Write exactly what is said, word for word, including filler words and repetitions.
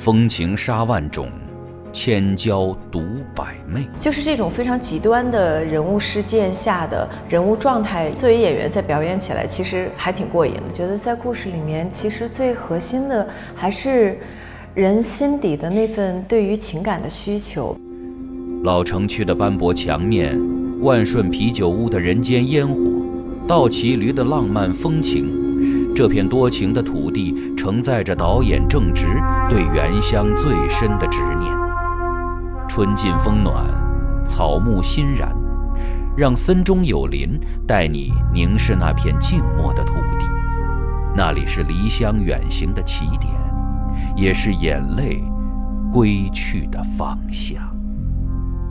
风情杀万种，千娇独百媚。 就是这种非常极端的人物事件下的人物状态，作为演员在表演起来其实还挺过瘾的。觉得在故事里面，其实最核心的还是人心底的那份对于情感的需求。 老城区的斑驳墙面，万顺啤酒屋的人间烟火，倒骑驴的浪漫风情，这片多情的土地承载着导演正直对原乡最深的执念。春尽风暖，草木欣然，让森中有林带你凝视那片静默的土地。那里是离乡远行的起点，也是眼泪归去的方向。